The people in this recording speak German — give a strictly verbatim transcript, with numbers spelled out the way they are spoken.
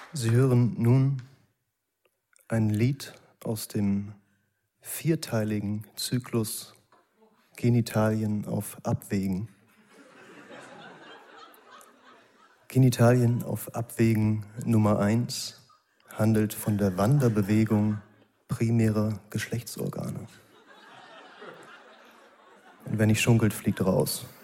Sie hören nun ein Lied aus dem vierteiligen Zyklus Genitalien auf Abwägen. Genitalien auf Abwägen Nummer eins handelt von der Wanderbewegung primärer Geschlechtsorgane. Und wer nicht schunkelt, fliegt raus.